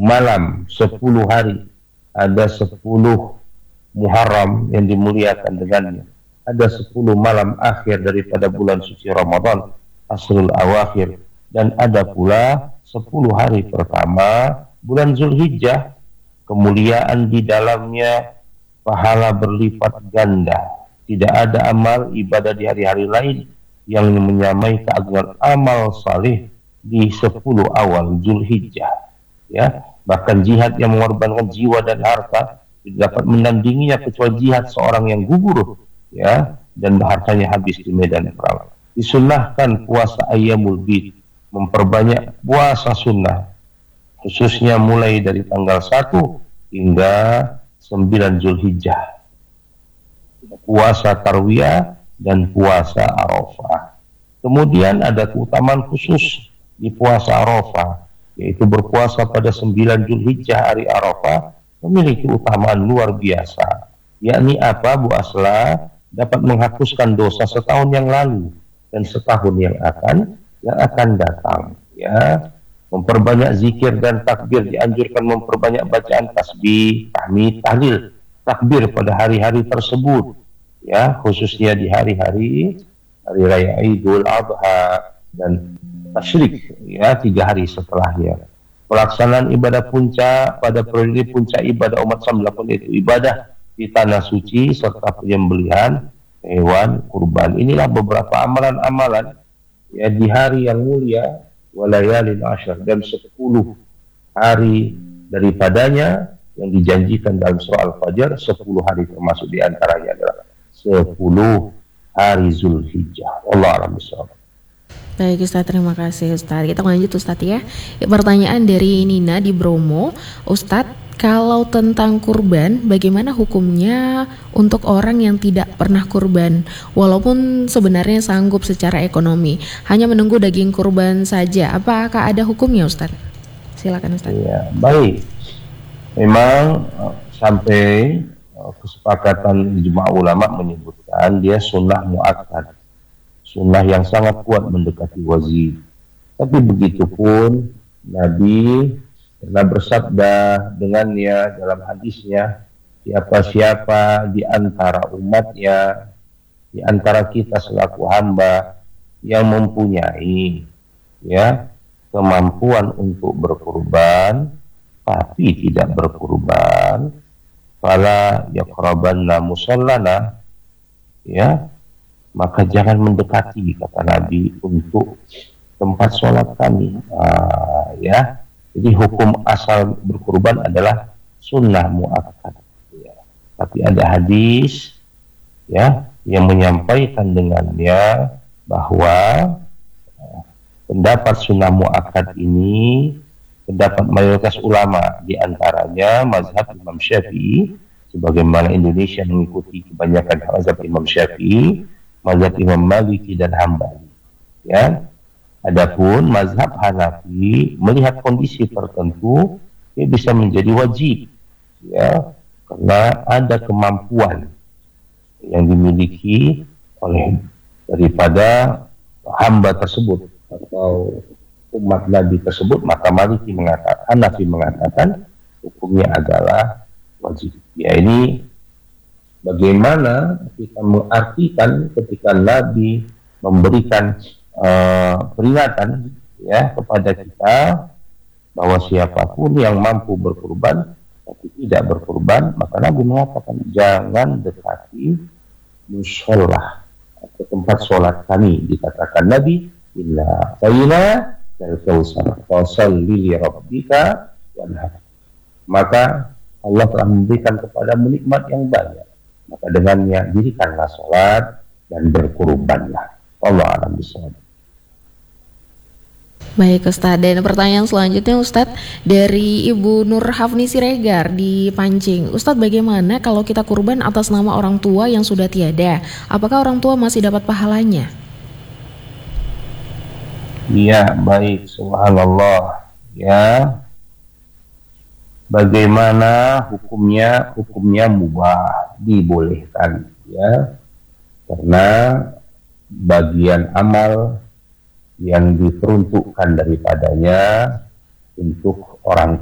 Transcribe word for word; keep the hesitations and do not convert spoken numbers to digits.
malam, sepuluh hari, ada sepuluh Muharram yang dimuliakan dengannya, ada sepuluh malam akhir daripada bulan suci Ramadan, Asrul Awakhir, dan ada pula sepuluh hari pertama bulan Zulhijjah, kemuliaan di dalamnya, pahala berlipat ganda. Tidak ada amal ibadah di hari-hari lain yang menyamai keagungan amal saleh di sepuluh awal Zulhijjah. Ya, bahkan jihad yang mengorbankan jiwa dan harta tidak dapat menandinginya kecuali jihad seorang yang gugur, ya, dan hartanya habis di medan perang. Disunnahkan puasa ayyamul bid, memperbanyak puasa sunnah, khususnya mulai dari tanggal satu hingga sembilan Zulhijjah. Puasa tarwiyah dan puasa Arafah. Kemudian ada keutamaan khusus di puasa Arafah, yaitu berpuasa pada sembilan Zulhijjah hari Arafah memiliki utamaan luar biasa. Yakni apa, Bu Asla? Dapat menghapuskan dosa setahun yang lalu dan setahun yang akan yang akan datang. Ya, memperbanyak zikir dan takbir, dianjurkan memperbanyak bacaan tasbih, tahmid, tahlil, takbir pada hari-hari tersebut. Ya, khususnya di hari-hari hari raya Idul Adha dan Tasyrik, ya, tiga hari setelahnya. Pelaksanaan ibadah puncak pada periode puncak ibadah umat Islam dilakukan, yaitu ibadah di tanah suci serta penyembelihan hewan kurban. Inilah beberapa amalan-amalan, ya, di hari yang mulia walayalin asyar, dan sepuluh hari daripadanya yang dijanjikan dalam surah Al-Fajr. Sepuluh hari termasuk diantaranya adalah sepuluh hari Zulhijjah. Allah a'lam bishawab. Baik Ustadz, terima kasih Ustadz. Kita lanjut Ustadz ya. Pertanyaan dari Nina di Bromo. Ustadz, kalau tentang kurban, bagaimana hukumnya untuk orang yang tidak pernah kurban, walaupun sebenarnya sanggup secara ekonomi, hanya menunggu daging kurban saja? Apakah ada hukumnya Ustadz? Silakan Ustadz. Ya, baik. Memang sampai kesepakatan ijma ulama menyebutkan dia sunnah muakkad, sunnah yang sangat kuat mendekati wajib. Tapi begitu pun Nabi pernah bersabda dengannya dalam hadisnya, siapa-siapa di antara umatnya, di antara kita selaku hamba yang mempunyai, ya, kemampuan untuk berkurban tapi tidak berkurban, fala yaqrabanna musallana, ya, maka jangan mendekati, kata Nabi, untuk tempat sholat kami. Ah, ya, jadi hukum asal berkurban adalah sunnah muakkad. Ya. Tapi ada hadis, ya, yang menyampaikan dengannya bahwa uh, pendapat sunnah muakkad ini pendapat mayoritas ulama, diantaranya mazhab Imam Syafi'i, sebagaimana Indonesia mengikuti kebanyakan mazhab Imam Syafi'i, mazhab Imam Maliki dan Hambali. Ya, adapun mazhab Hanafi melihat kondisi tertentu dia bisa menjadi wajib, ya, karena ada kemampuan yang dimiliki oleh daripada hamba tersebut atau umat Nabi tersebut, maka Maliki mengatakan, Hanafi mengatakan hukumnya adalah wajib. Ya, ini bagaimana kita mengartikan ketika Nabi memberikan uh, peringatan, ya, kepada kita bahwa siapapun yang mampu berkurban tapi tidak berkurban, maka Nabi mengatakan jangan dekati musholah atau tempat sholat kami. Dikatakan Nabi, inna fa'ina al-kawsar fasalli li rabbika wanhar. Maka Allah telah memberikan kepada nikmat yang banyak, maka dengannya dirikanlah sholat dan berkurbanlah. Allah a'lam bishawab. Baik Ustadz, dan pertanyaan selanjutnya Ustadz dari Ibu Nur Hafni Siregar di Pancing. Ustadz, bagaimana kalau kita kurban atas nama orang tua yang sudah tiada? Apakah orang tua masih dapat pahalanya? Iya, baik, subhanallah. Ya, bagaimana hukumnya? Hukumnya mubah, dibolehkan, ya, karena bagian amal yang diperuntukkan daripadanya untuk orang